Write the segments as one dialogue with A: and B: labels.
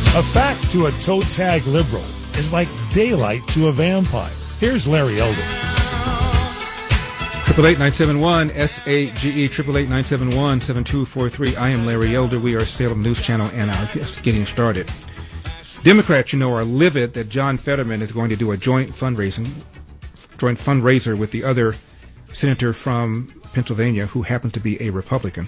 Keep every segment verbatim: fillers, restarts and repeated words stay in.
A: A fact to a toe tag liberal is like daylight to a vampire. Here's Larry Elder.
B: Triple eight nine seven one S A G E triple eight nine seven one seven two four three. I am Larry Elder. We are Salem News Channel, and I'm just getting started. Democrats, you know, are livid that John Fetterman is going to do a joint fundraising, joint fundraiser with the other senator from Pennsylvania, who happens to be a Republican.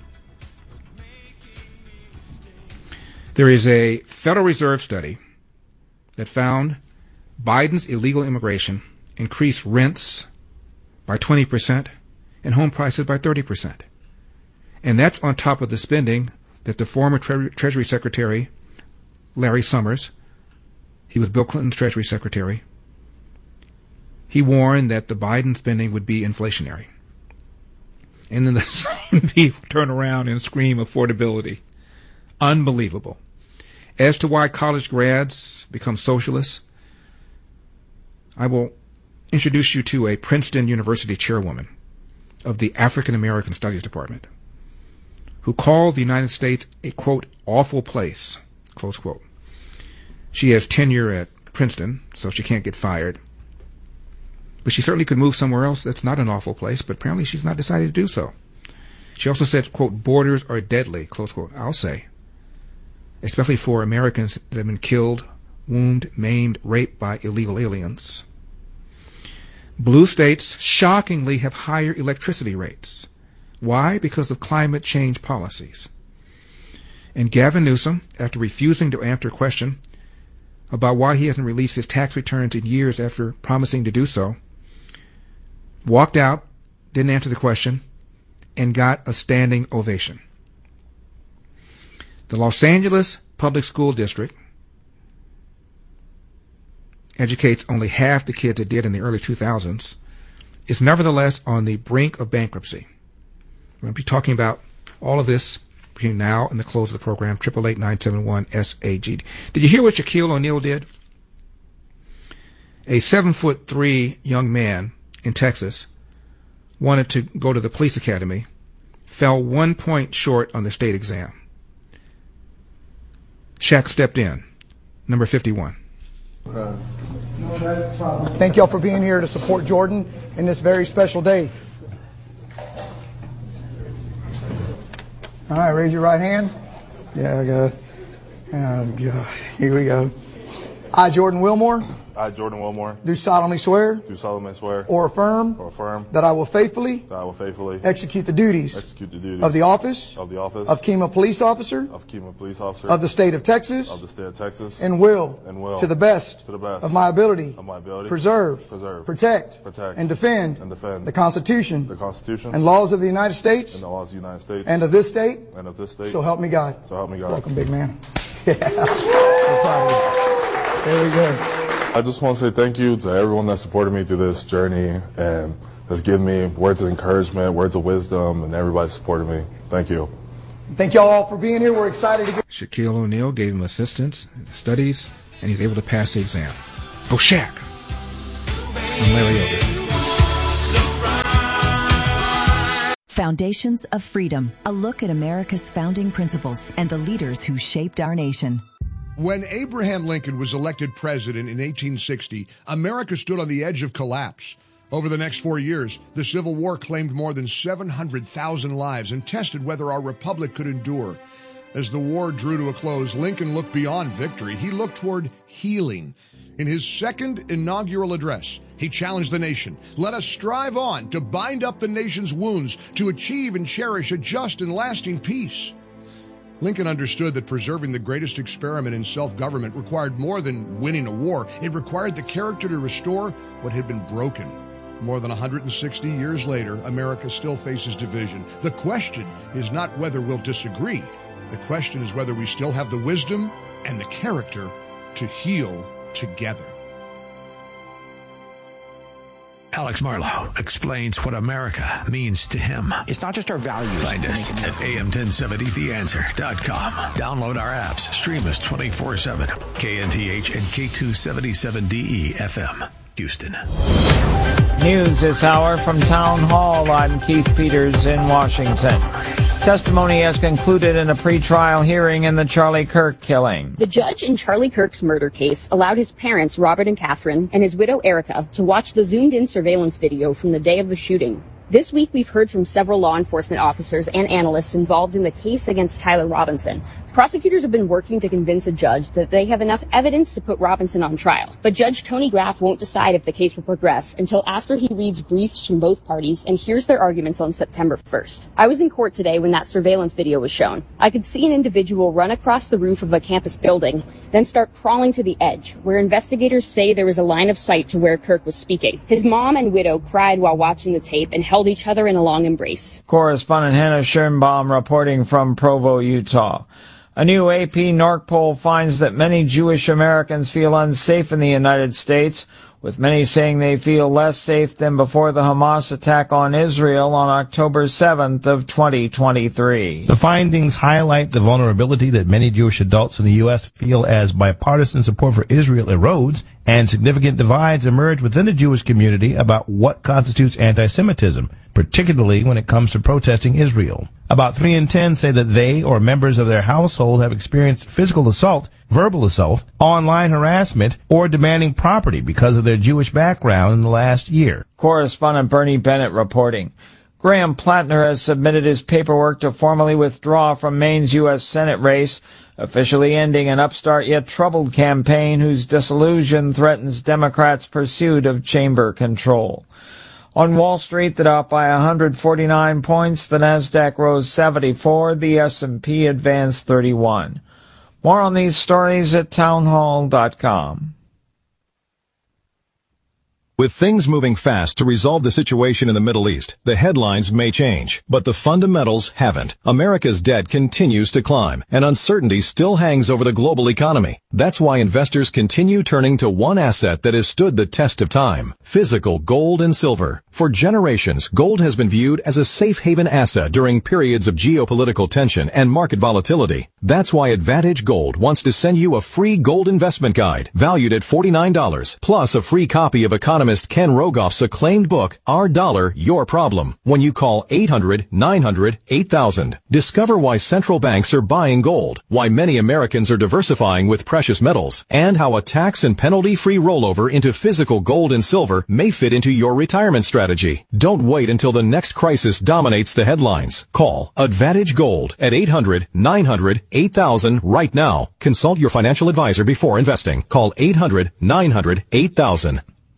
B: There is a Federal Reserve study that found Biden's illegal immigration increased rents by twenty percent and home prices by thirty percent. And that's on top of the spending that the former Tre- Treasury Secretary, Larry Summers, he was Bill Clinton's Treasury Secretary, he warned that the Biden spending would be inflationary. And then the same people turn around and scream affordability. Unbelievable. As to why college grads become socialists, I will introduce you to a Princeton University chairwoman of the African American Studies Department, who called the United States a, quote, awful place, close quote. She has tenure at Princeton, so she can't get fired. But she certainly could move somewhere else that's not an awful place, but apparently she's not decided to do so. She also said, quote, borders are deadly, close quote. I'll say, especially for Americans that have been killed, wounded, maimed, raped by illegal aliens. Blue states shockingly have higher electricity rates. Why? Because of climate change policies. And Gavin Newsom, after refusing to answer a question about why he hasn't released his tax returns in years after promising to do so, walked out, didn't answer the question, and got a standing ovation. The Los Angeles Public School District educates only half the kids it did in the early two thousands, is nevertheless on the brink of bankruptcy. We're going to be talking about all of this between now and the close of the program, triple eight nine seven one S A G D. Did you hear what Shaquille O'Neal did? A seven foot three young man in Texas wanted to go to the police academy, fell one point short on the state exam. Shaq stepped in, number fifty-one.
C: Thank y'all for being here to support Jordan in this very special day. All right, raise your right hand. Yeah, I got it. Oh, God. Here we go. I, Jordan Wilmore.
D: I, Jordan Wilmore.
C: Do solemnly swear.
D: Do solemnly swear.
C: Or affirm.
D: Or affirm.
C: That I will faithfully.
D: That I will faithfully.
C: Execute the duties.
D: Execute the duties.
C: Of the office.
D: Of the office.
C: Of Kemah Police Officer.
D: Of Kemah Police Officer.
C: Of the state of Texas.
D: Of the state of Texas.
C: And will.
D: And will.
C: To the best.
D: To the best.
C: Of my ability.
D: Of my ability.
C: Preserve.
D: Preserve.
C: Protect.
D: Protect.
C: And defend.
D: And defend.
C: The Constitution.
D: The Constitution.
C: And laws of the United States.
D: And the laws of the United States.
C: And of this state.
D: And of this state.
C: So help me God.
D: So help me God.
C: Welcome, big man. Yeah. No problem. There we go.
D: I just want to say thank you to everyone that supported me through this journey and has given me words of encouragement, words of wisdom, and everybody supported me. Thank you.
C: Thank y'all all for being here. We're excited to get...
B: Shaquille O'Neal gave him assistance in studies, and he's able to pass the exam. Go Shaq! I'm Larry Elder.
E: Foundations of Freedom, a look at America's founding principles and the leaders who shaped our nation.
F: When Abraham Lincoln was elected president in eighteen sixty, America stood on the edge of collapse. Over the next four years, the Civil War claimed more than seven hundred thousand lives and tested whether our republic could endure. As the war drew to a close, Lincoln looked beyond victory. He looked toward healing. In his second inaugural address, he challenged the nation. Let us strive on to bind up the nation's wounds, to achieve and cherish a just and lasting peace. Lincoln understood that preserving the greatest experiment in self-government required more than winning a war. It required the character to restore what had been broken. More than one hundred sixty years later, America still faces division. The question is not whether we'll disagree. The question is whether we still have the wisdom and the character to heal together.
G: Alex Marlowe explains what America means to him.
H: It's not just our values.
G: Find us at A M ten seventy the answer dot com. Download our apps. Stream us twenty-four seven. K N T H and K two seventy-seven D E F M, Houston.
I: News this hour from Town Hall. I'm Keith Peters in Washington.
H: Testimony has concluded in a pretrial hearing in the Charlie Kirk killing.
I: The judge in Charlie Kirk's murder case allowed his parents, Robert and Catherine, and his widow, Erica, to watch the zoomed-in surveillance video from the day of the shooting. This week, we've heard from several law enforcement officers and analysts involved in the case against Tyler Robinson. Prosecutors have been working to convince a judge that they have enough evidence to put Robinson on trial. But Judge Tony Graff won't decide if the case will progress until after he reads briefs from both parties and hears their arguments on September first. I was in court today when that surveillance video was shown. I could see an individual run across the roof of a campus building, then start crawling to the edge, where investigators say there was a line of sight to where Kirk was speaking. His mom and widow cried while watching the tape and held each other in a long embrace.
H: Correspondent Hannah Schirnbaum reporting from Provo, Utah. A new A P Norc poll finds that many Jewish Americans feel unsafe in the United States, with many saying they feel less safe than before the Hamas attack on Israel on October seventh of twenty twenty-three.
J: The findings highlight the vulnerability that many Jewish adults in the U S feel as bipartisan support for Israel erodes and significant divides emerge within the Jewish community about what constitutes anti-Semitism, particularly when it comes to protesting Israel. About three in ten say that they or members of their household have experienced physical assault, verbal assault, online harassment, or demanding property because of their Jewish background in the last year.
H: Correspondent Bernie Bennett reporting. Graham Plattner has submitted his paperwork to formally withdraw from Maine's U S Senate race, officially ending an upstart yet troubled campaign whose dissolution threatens Democrats' pursuit of chamber control. On Wall Street, the Dow up by one hundred forty-nine points, the Nasdaq rose seventy-four, the S and P advanced thirty-one. More on these stories at townhall dot com.
K: With things moving fast to resolve the situation in the Middle East, the headlines may change, but the fundamentals haven't. America's debt continues to climb, and uncertainty still hangs over the global economy. That's why investors continue turning to one asset that has stood the test of time: physical gold and silver. For generations, gold has been viewed as a safe haven asset during periods of geopolitical tension and market volatility. That's why Advantage Gold wants to send you a free gold investment guide valued at forty-nine dollars, plus a free copy of economist Ken Rogoff's acclaimed book, Our Dollar, Your Problem, when you call eight hundred, nine hundred, eight thousand. Discover why central banks are buying gold, why many Americans are diversifying with precious metals, and how a tax and penalty-free rollover into physical gold and silver may fit into your retirement strategy. Don't wait until the next crisis dominates the headlines. Call Advantage Gold at eight hundred, nine hundred, eight thousand right now. Consult your financial advisor before investing. Call eight hundred, nine hundred, eight thousand.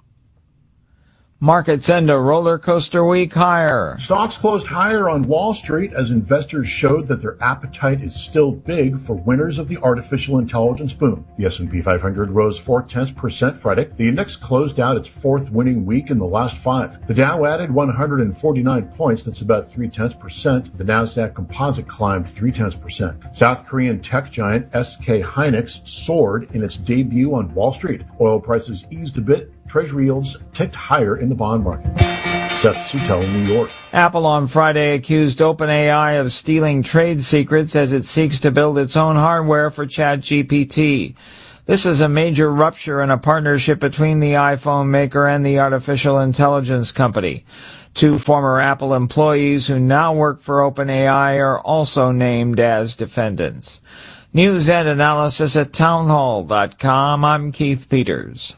H: Markets end a roller coaster week higher.
L: Stocks closed higher on Wall Street as investors showed that their appetite is still big for winners of the artificial intelligence boom. The S and P five hundred rose four tenths percent Friday. The index closed out its fourth winning week in the last five. The Dow added one hundred forty-nine points. That's about three tenths percent. The Nasdaq Composite climbed three tenths percent. South Korean tech giant S K Hynix soared in its debut on Wall Street. Oil prices eased a bit. Treasury yields ticked higher in the bond market. Seth Sutel in New York.
H: Apple on Friday accused OpenAI of stealing trade secrets as it seeks to build its own hardware for ChatGPT. This is a major rupture in a partnership between the iPhone maker and the artificial intelligence company. Two former Apple employees who now work for OpenAI are also named as defendants. News and analysis at townhall dot com. I'm Keith Peters.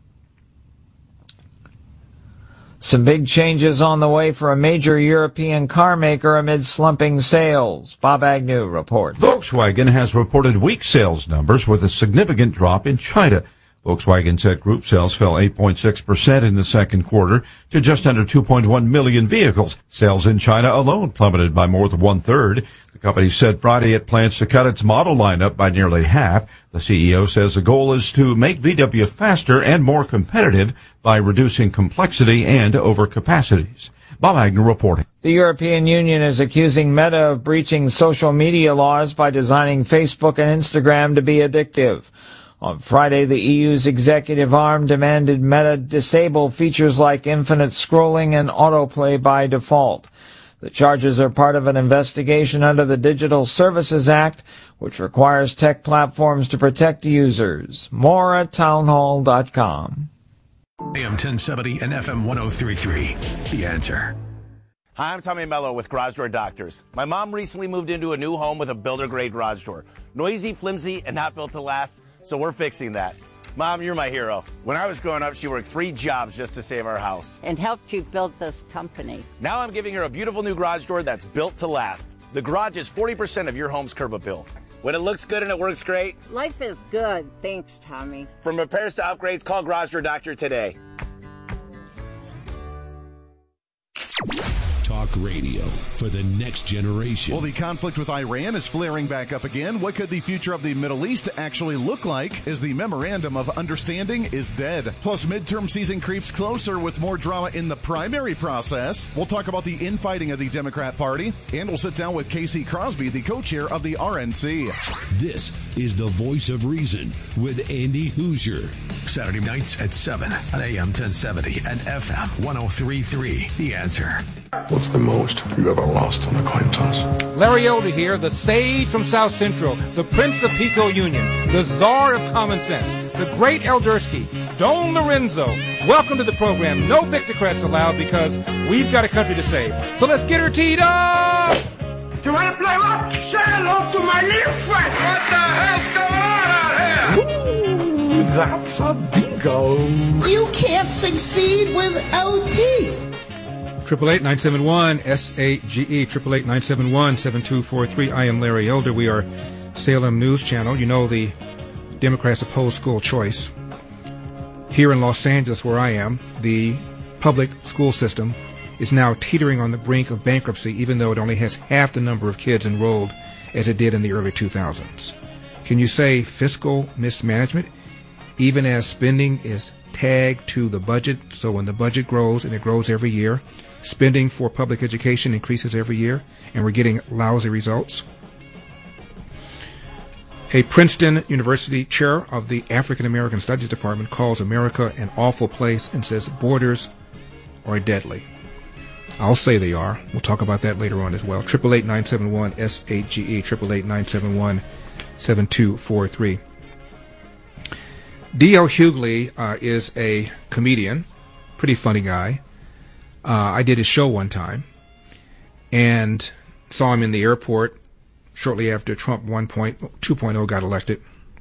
H: Some big changes on the way for a major European car maker amid slumping sales. Bob Agnew reports.
M: Volkswagen has reported weak sales numbers with a significant drop in China. Volkswagen said group sales fell eight point six percent in the second quarter to just under two point one million vehicles. Sales in China alone plummeted by more than one-third. The company said Friday it plans to cut its model lineup by nearly half. The C E O says the goal is to make V W faster and more competitive by reducing complexity and overcapacities. Bob Agnew reporting.
H: The European Union is accusing Meta of breaching social media laws by designing Facebook and Instagram to be addictive. On Friday, the E U's executive arm demanded Meta disable features like infinite scrolling and autoplay by default. The charges are part of an investigation under the Digital Services Act, which requires tech platforms to protect users. More at townhall dot com.
G: A M ten seventy and F M one oh three point three. The Answer.
N: Hi, I'm Tommy Mello with Garage Door Doctors. My mom recently moved into a new home with a builder-grade garage door. Noisy, flimsy, and not built to last, so we're fixing that. Mom, you're my hero. When I was growing up, she worked three jobs just to save our house.
O: And helped you build this company.
N: Now I'm giving her a beautiful new garage door that's built to last. The garage is forty percent of your home's curb appeal. When it looks good and it works great.
O: Life is good. Thanks, Tommy.
N: From repairs to upgrades, call Garage Door Doctor today.
P: Talk radio for the next generation.
Q: Well, the conflict with Iran is flaring back up again. What could the future of the Middle East actually look like as the memorandum of understanding is dead? Plus, midterm season creeps closer with more drama in the primary process. We'll talk about the infighting of the Democrat Party, and we'll sit down with Casey Crosby, the co-chair of the R N C.
P: This is the Voice of Reason with Andy Hoosier.
G: Saturday nights at seven on A M ten seventy and F M one oh three point three. The Answer.
R: What's the most you ever lost on a coin toss?
B: Larry Elder here, the sage from South Central, the Prince of Pico Union, the Czar of Common Sense, the great Eldersky, Don Lorenzo. Welcome to the program. No Victocrats allowed because we've got a country to save. So let's get her teed up!
S: You want to play what? Say hello to my little friend. What the hell's going on out here? Ooh, that's a bingo.
T: You can't succeed without teeth.
B: Triple eight nine seven one S A G E triple eight nine seven one seven two four three. I am Larry Elder. We are Salem News Channel. You know the Democrats oppose school choice. Here in Los Angeles, where I am, the public school system is now teetering on the brink of bankruptcy, even though it only has half the number of kids enrolled as it did in the early two thousands. Can you say fiscal mismanagement, even as spending is tagged to the budget? So when the budget grows, and it grows every year, spending for public education increases every year, and we're getting lousy results. A Princeton University chair of the African American Studies Department calls America an awful place and says borders are deadly. I'll say they are. We'll talk about that later on as well. triple eight nine seven one S A G E, triple eight nine seven one seven two four three. D L. Hughley uh, is a comedian, pretty funny guy. Uh, I did his show one time and saw him in the airport shortly after Trump two point oh got elected.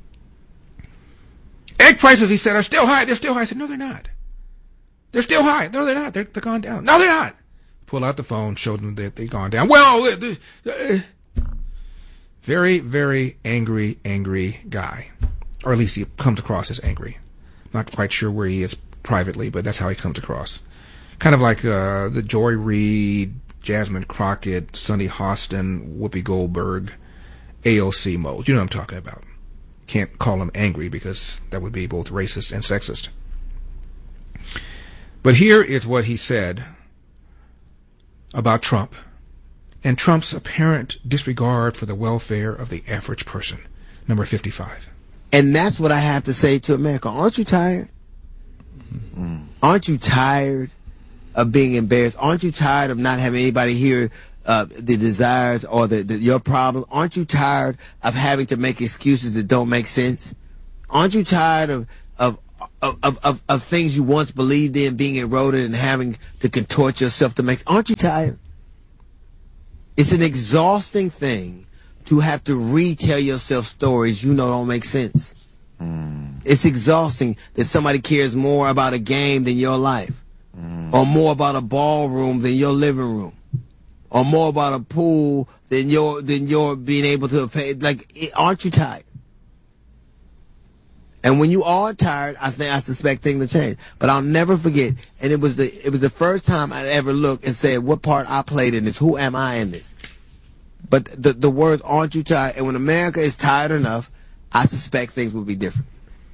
B: Egg prices, he said, are still high. They're still high. I said, no, they're not. They're still high. No, they're not. They're, they're gone down. No, they're not. Pull out the phone, showed them that they've gone down. Well, uh, uh, very, very angry, angry guy. Or at least he comes across as angry. Not quite sure where he is privately, but that's how he comes across. Kind of like uh, the Joy Reid, Jasmine Crockett, Sonny Hostin, Whoopi Goldberg, A O C mode. You know what I'm talking about. Can't call him angry because that would be both racist and sexist. But here is what he said about Trump and Trump's apparent disregard for the welfare of the average person. Number fifty-five.
U: And that's what I have to say to America. Aren't you tired? Mm-hmm. Aren't you tired of being embarrassed? Aren't you tired of not having anybody hear uh, the desires or the, the, your problem? Aren't you tired of having to make excuses that don't make sense? Aren't you tired of of, of, of, of, of things you once believed in being eroded and having to contort yourself to make? Aren't you tired? It's an exhausting thing to have to retell yourself stories you know don't make sense. Mm. It's exhausting that somebody cares more about a game than your life. Mm. Or more about a ballroom than your living room, or more about a pool than your than your being able to pay. Like, aren't you tired? And when you are tired, I think I suspect things to change. But I'll never forget. And it was the it was the first time I ever looked and said, "What part I played in this? Who am I in this?" But the the words "aren't you tired?" And when America is tired enough, I suspect things will be different.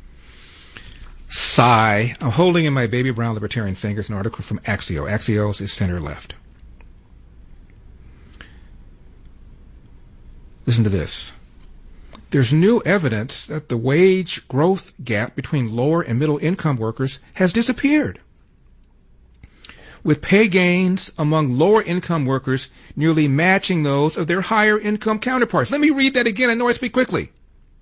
B: Sigh. I'm holding in my baby brown libertarian fingers an article from Axios. Axios is center left. Listen to this. There's new evidence that the wage growth gap between lower and middle income workers has disappeared, with pay gains among lower income workers nearly matching those of their higher income counterparts. Let me read that again. I know I speak quickly.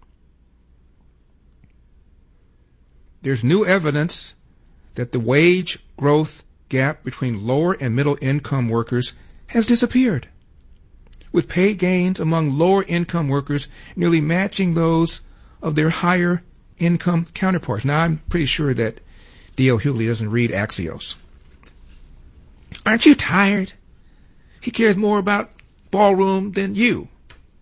B: There's new evidence that the wage growth gap between lower and middle income workers has disappeared, with pay gains among lower-income workers nearly matching those of their higher-income counterparts. Now, I'm pretty sure that D L. Hughley doesn't read Axios. Aren't you tired? He cares more about ballroom than you.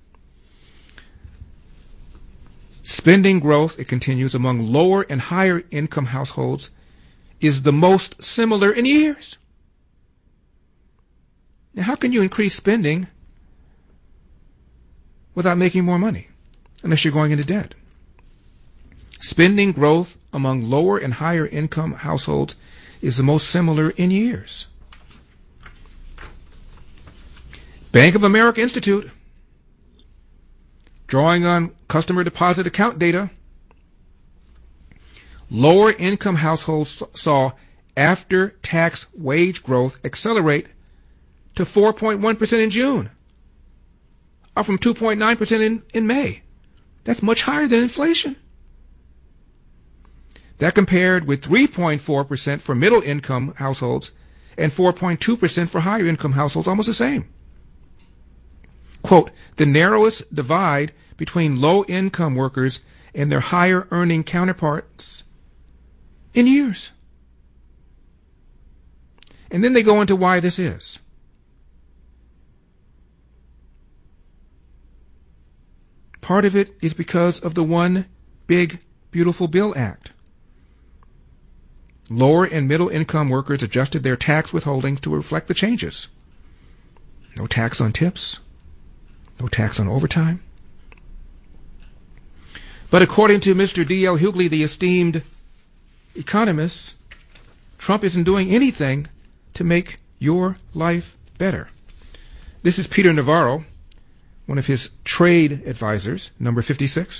B: Spending growth, it continues, among lower and higher income households is the most similar in years. Now, how can you increase spending without making more money, unless you're going into debt? Spending growth among lower and higher income households is the most similar in years. Bank of America Institute, drawing on customer deposit account data, lower income households saw after-tax wage growth accelerate to four point one percent in June, up from two point nine percent in, in May. That's much higher than inflation. That compared with three point four percent for middle-income households and four point two percent for higher-income households, almost the same. Quote, the narrowest divide between low-income workers and their higher-earning counterparts in years. And then they go into why this is. Part of it is because of the One Big Beautiful Bill Act. Lower and middle income workers adjusted their tax withholdings to reflect the changes. No tax on tips. No tax on overtime. But according to Mister D L. Hughley, the esteemed economist, Trump isn't doing anything to make your life better. This is Peter Navarro, one of his trade advisors, number fifty-six.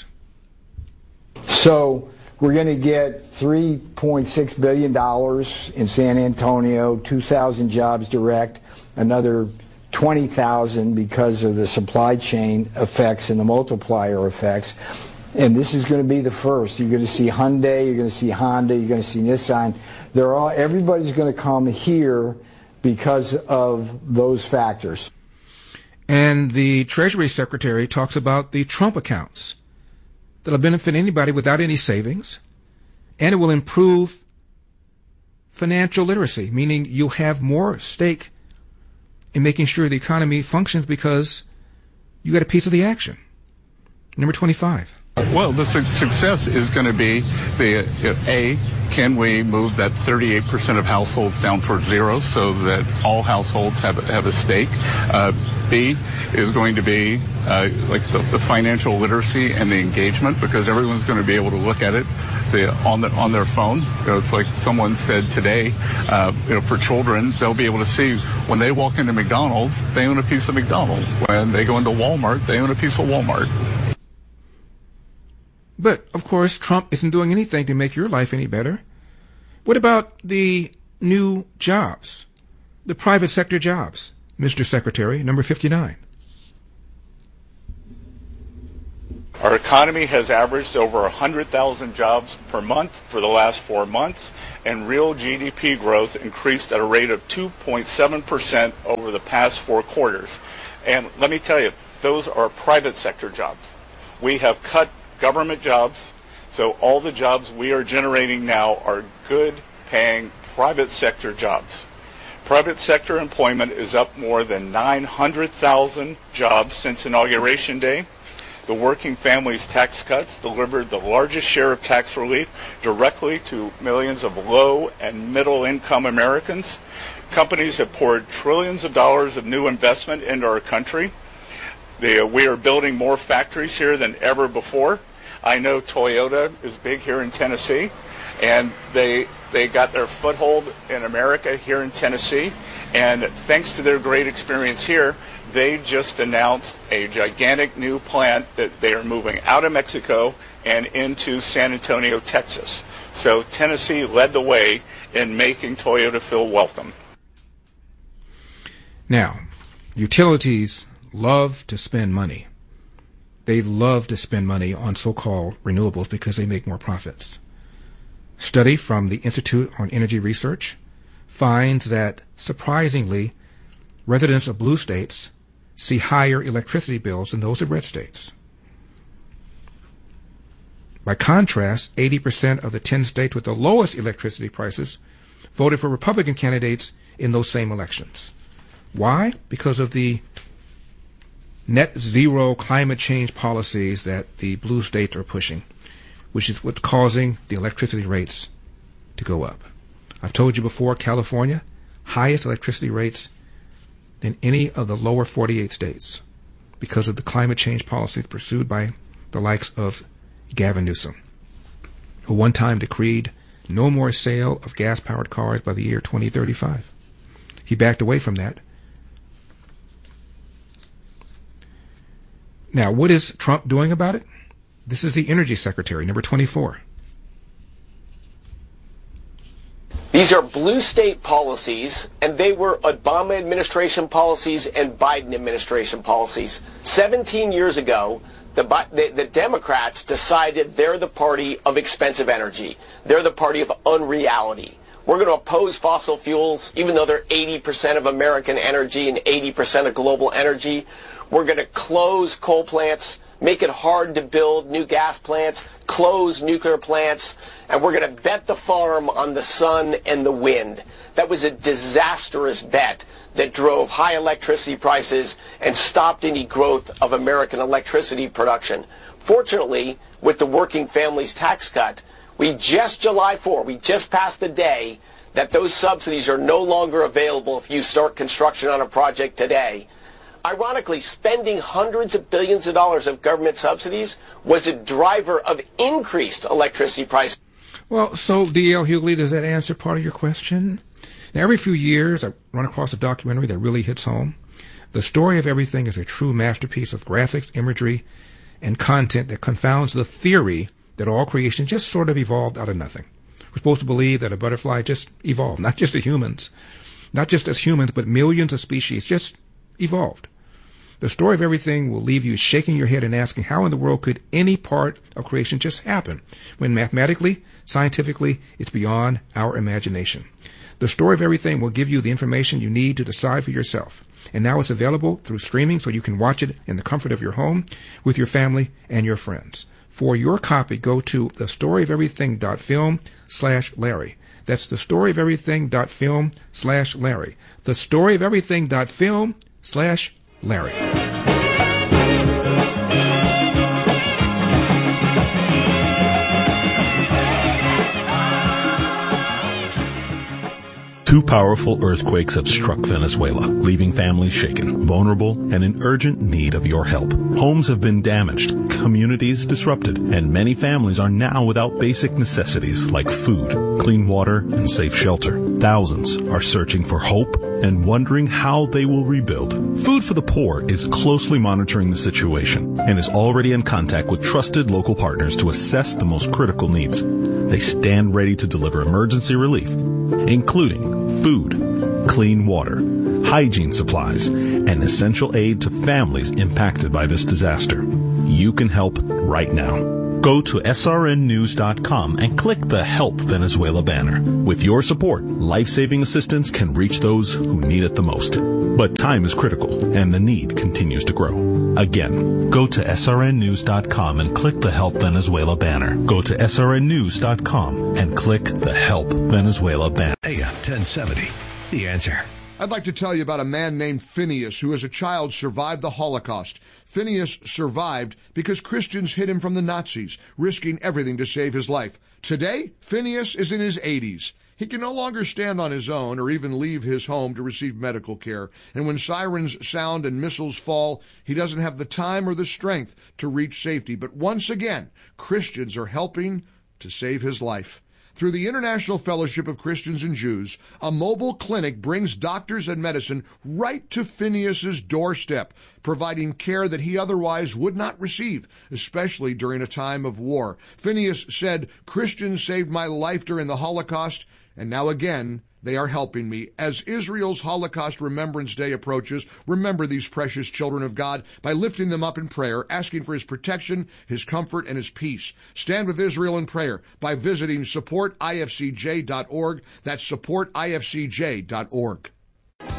A: So we're going to get three point six billion dollars in San Antonio, two thousand jobs direct, another twenty thousand because of the supply chain effects and the multiplier effects. And this is going to be the first. You're going to see Hyundai, you're going to see Honda, you're going to see Nissan. They're all, everybody's going to come here because of those factors.
B: And the Treasury Secretary talks about the Trump accounts that'll benefit anybody without any savings, and it will improve financial literacy, meaning you'll have more stake in making sure the economy functions because you got a piece of the action. Number twenty-five.
V: Well, the su- success is going to be the uh, A, can we move that thirty-eight percent of households down towards zero so that all households have have a stake? Uh, B is going to be uh, like the, the financial literacy and the engagement, because everyone's going to be able to look at it the, on the, on their phone. You know, it's like someone said today. Uh, you know, for children, they'll be able to see when they walk into McDonald's, they own a piece of McDonald's. When they go into Walmart, they own a piece of Walmart.
B: But, of course, Trump isn't doing anything to make your life any better. What about the new jobs, the private sector jobs, Mister Secretary, number fifty-nine?
V: Our economy has averaged over one hundred thousand jobs per month for the last four months, and real G D P growth increased at a rate of two point seven percent over the past four quarters. And let me tell you, those are private sector jobs. We have cut government jobs, so all the jobs we are generating now are good paying private sector jobs. Private sector employment is up more than nine hundred thousand jobs since Inauguration Day. The Working Families Tax Cuts delivered the largest share of tax relief directly to millions of low and middle income Americans. Companies have poured trillions of dollars of new investment into our country. They, uh, we are building more factories here than ever before. I know Toyota is big here in Tennessee, and they they got their foothold in America here in Tennessee. And thanks to their great experience here, they just announced a gigantic new plant that they are moving out of Mexico and into San Antonio, Texas. So Tennessee led the way in making Toyota feel welcome.
B: Now, utilities love to spend money. They love to spend money on so-called renewables because they make more profits. Study from the Institute on Energy Research finds that, surprisingly, residents of blue states see higher electricity bills than those of red states. By contrast, eighty percent of the ten states with the lowest electricity prices voted for Republican candidates in those same elections. Why? Because of the net zero climate change policies that the blue states are pushing, which is what's causing the electricity rates to go up. I've told you before, California, highest electricity rates than any of the lower forty-eight states because of the climate change policies pursued by the likes of Gavin Newsom, who one time decreed no more sale of gas-powered cars by the year twenty thirty-five. He backed away from that. Now, what is Trump doing about it? This is the Energy Secretary, number twenty-four.
C: These are blue state policies, and they were Obama administration policies and Biden administration policies. seventeen years ago, the, the, the Democrats decided they're the party of expensive energy. They're the party of unreality. We're going to oppose fossil fuels, even though they're eighty percent of American energy and eighty percent of global energy. We're going to close coal plants, make it hard to build new gas plants, close nuclear plants, and we're going to bet the farm on the sun and the wind. That was a disastrous bet that drove high electricity prices and stopped any growth of American electricity production. Fortunately, with the Working Families Tax Cut, we just July fourth, we just passed the day that those subsidies are no longer available if you start construction on a project today. Ironically, spending hundreds of billions of dollars of government subsidies was a driver of increased electricity prices.
B: Well, so D L. Hughley, does that answer part of your question? Now, every few years, I run across a documentary that really hits home. The Story of Everything is a true masterpiece of graphics, imagery, and content that confounds the theory that all creation just sort of evolved out of nothing. We're supposed to believe that a butterfly just evolved, not just as humans, not just as humans, but millions of species just evolved. The Story of Everything will leave you shaking your head and asking how in the world could any part of creation just happen when mathematically, scientifically, it's beyond our imagination. The Story of Everything will give you the information you need to decide for yourself. And now it's available through streaming so you can watch it in the comfort of your home with your family and your friends. For your copy, go to thestoryoferything.film slash Larry. That's thestoryoferything.film slash Larry. Thestoryoferything.film slash Larry.
D: Two powerful earthquakes have struck Venezuela, leaving families shaken, vulnerable, and in urgent need of your help. Homes have been damaged, communities disrupted, and many families are now without basic necessities like food, clean water, and safe shelter. Thousands are searching for hope and wondering how they will rebuild. Food for the Poor is closely monitoring the situation and is already in contact with trusted local partners to assess the most critical needs. They stand ready to deliver emergency relief, including food, clean water, hygiene supplies, and essential aid to families impacted by this disaster. You can help right now. Go to S R N news dot com and click the Help Venezuela banner. With your support, life-saving assistance can reach those who need it the most. But time is critical, and the need continues to grow. Again, go to S R N news dot com and click the Help Venezuela banner. Go to S R N news dot com and click the Help Venezuela banner.
G: A M ten seventy, The Answer.
F: I'd like to tell you about a man named Phineas who as a child survived the Holocaust. Phineas survived because Christians hid him from the Nazis, risking everything to save his life. Today, Phineas is in his eighties. He can no longer stand on his own or even leave his home to receive medical care. And when sirens sound and missiles fall, he doesn't have the time or the strength to reach safety. But once again, Christians are helping to save his life. Through the International Fellowship of Christians and Jews, a mobile clinic brings doctors and medicine right to Phineas's doorstep, providing care that he otherwise would not receive, especially during a time of war. Phineas said, "Christians saved my life during the Holocaust, and now again, they are helping me." As Israel's Holocaust Remembrance Day approaches, remember these precious children of God by lifting them up in prayer, asking for his protection, his comfort, and his peace. Stand with Israel in prayer by visiting support I F C J dot org. That's support I F C J dot org.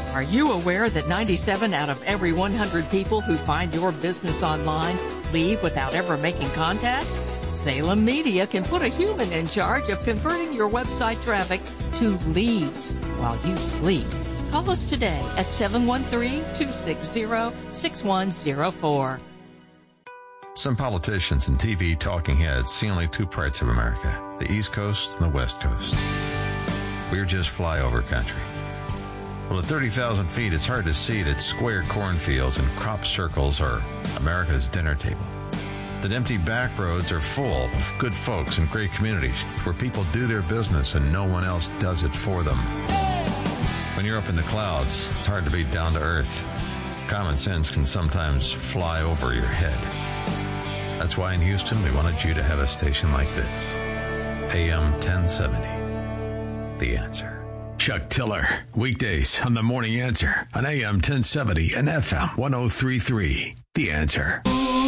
E: Are you aware that ninety-seven out of every one hundred people who find your business online leave without ever making contact? Salem Media can put a human in charge of converting your website traffic to leads while you sleep. Call us today at seven one three, two six zero, six one zero four.
I: Some politicians and T V talking heads see only two parts of America, the East Coast and the West Coast. We're just flyover country. Well, at thirty thousand feet, it's hard to see that square cornfields and crop circles are America's dinner table. That empty back roads are full of good folks and great communities where people do their business and no one else does it for them. When you're up in the clouds, it's hard to be down to earth. Common sense can sometimes fly over your head. That's why in Houston, we wanted you to have a station like this. A M ten seventy. The Answer.
G: Chuck Tiller, weekdays on The Morning Answer on A M ten seventy and F M one oh three point three. The Answer.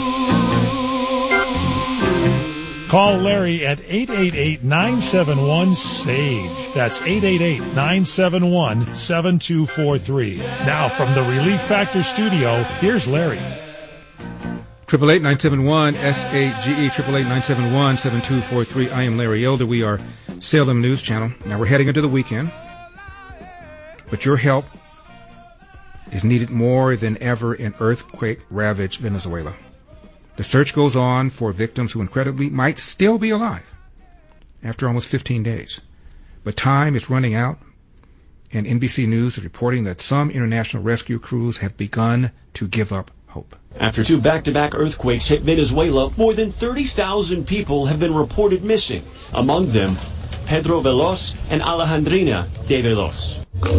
W: Call Larry at eight eight eight, nine seven one, S A G E. That's eight eight eight, nine seven one, seven two four three. Now from the Relief Factor studio, here's Larry.
B: Triple eight nine seven one S A G E, triple eight nine seven one seven two four three. I am Larry Elder. We are Salem News Channel. Now we're heading into the weekend, but your help is needed more than ever in earthquake-ravaged Venezuela. The search goes on for victims who incredibly might still be alive after almost fifteen days. But time is running out, and N B C News is reporting that some international rescue crews have begun to give up hope.
X: After two back-to-back earthquakes hit Venezuela, more than thirty thousand people have been reported missing. Among them, Pedro Veloz and Alejandrina de Veloz.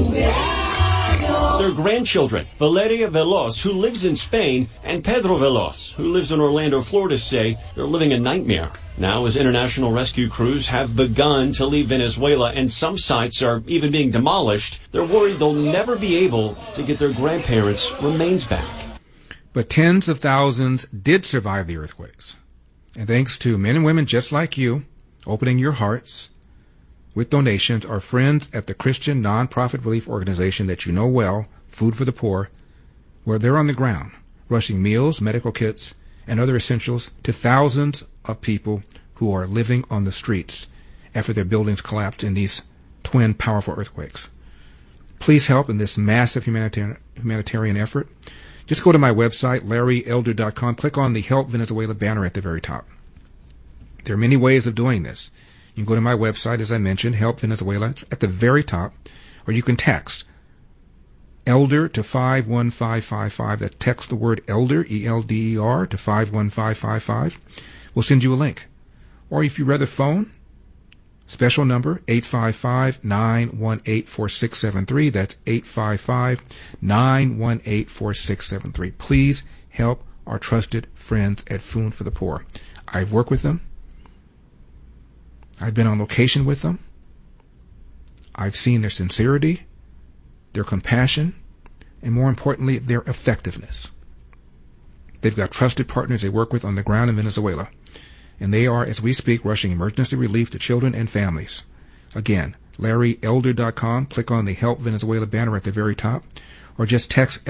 X: Their grandchildren, Valeria Veloz, who lives in Spain, and Pedro Veloz, who lives in Orlando, Florida, say they're living a nightmare. Now, as international rescue crews have begun to leave Venezuela and some sites are even being demolished, they're worried they'll never be able to get their grandparents' remains back.
B: But tens of thousands did survive the earthquakes. And thanks to men and women just like you, opening your hearts with donations, our friends at the Christian nonprofit relief organization that you know well, Food for the Poor, where they're on the ground, rushing meals, medical kits, and other essentials to thousands of people who are living on the streets after their buildings collapsed in these twin powerful earthquakes. Please help in this massive humanitarian, humanitarian effort. Just go to my website, larry elder dot com. Click on the Help Venezuela banner at the very top. There are many ways of doing this. You can go to my website, as I mentioned, Help Venezuela, at the very top, or you can text ELDER to five one five five five. That text the word ELDER, E L D E R, to five one five five five. We'll send you a link. Or if you rather phone, special number, eight five five, nine one eight, four six seven three. That's eight five five, nine one eight, four six seven three. Please help our trusted friends at Food for the Poor. I've worked with them. I've been on location with them. I've seen their sincerity, their compassion, and more importantly, their effectiveness. They've got trusted partners they work with on the ground in Venezuela, and they are, as we speak, rushing emergency relief to children and families. Again, larry elder dot com. Click on the Help Venezuela banner at the very top, or just text